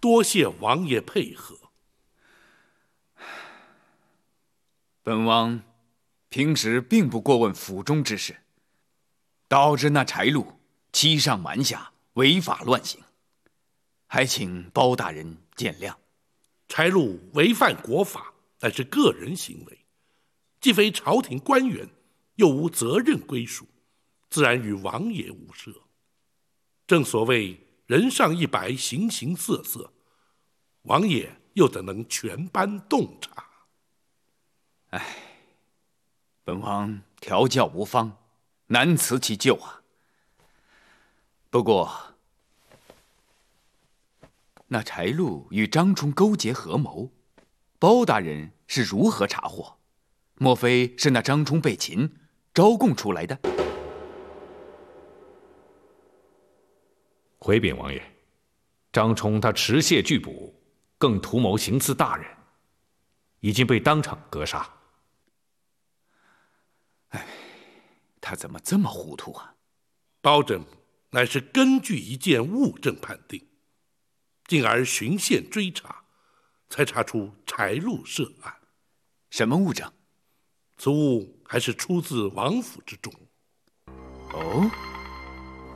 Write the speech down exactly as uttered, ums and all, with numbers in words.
多谢王爷配合。 本王平时并不过问府中之事，导致那柴禄欺上瞒下，违法乱行，还请包大人见谅。 柴禄违犯国法，但是个人行为，既非朝廷官员，又无责任归属，自然与王爷无涉。正所谓人上一白，形形色色，王爷又怎能全班洞察？ 唉，本王调教无方，难辞其咎啊。不过，那柴禄与张冲勾结合谋，包大人是如何查获？莫非是那张冲被擒，招供出来的？ 回禀王爷，张冲他持械拒捕，更图谋行刺大人，已经被当场格杀。 哎，他怎么这么糊涂啊？ 包拯乃是根据一件物证判定，进而循线追查，才查出柴禄涉案。 什么物证？ 此物还是出自王府之中。 哦。